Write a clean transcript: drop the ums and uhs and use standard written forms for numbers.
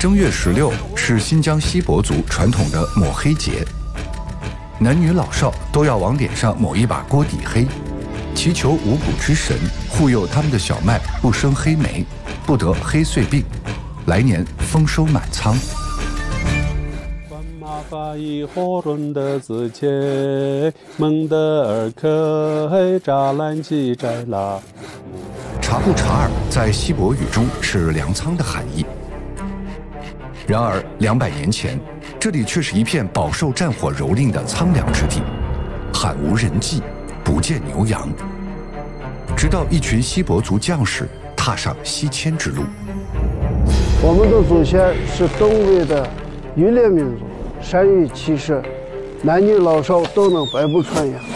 正月16是新疆锡伯族传统的抹黑节，男女老少都要往脸上抹一把锅底黑，祈求五谷之神护佑他们的小麦不生黑霉，不得黑穗病，来年丰收满仓。 法以火润的自切，蒙德尔克扎兰基摘拉。 察布查尔在锡伯语中是粮仓的含义。然而200年前，这里却是一片饱受战火蹂躏的苍凉之地，罕无人迹，不见牛羊。直到一群锡伯族将士踏上西迁之路。 我们的祖先是东魏的渔猎民族，善于骑射，男女老少都能百步穿杨。